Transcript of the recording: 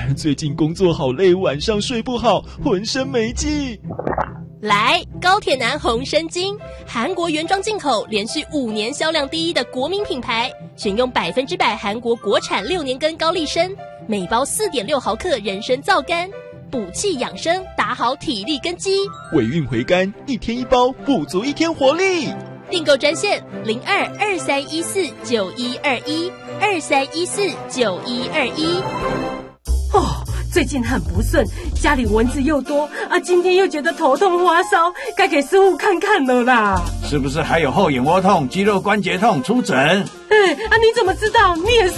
最近工作好累，晚上睡不好，浑身没劲。 来，高铁男红参精，韩国原装进口，连续5年销量第一的国民品牌，选用100%韩国国产6年根高丽参，每包4.6毫克人参皂苷，补气养生，打好体力根基。 尾韵回甘，1天1包，补足1天活力。 订购专线02-2314-9121，2314-9121。 最近很不顺，家里蚊子又多啊，今天又觉得头痛发烧，该给师傅看看了啦。 是不是还有后眼窝痛、肌肉关节痛？出诊。 你怎么知道？你也是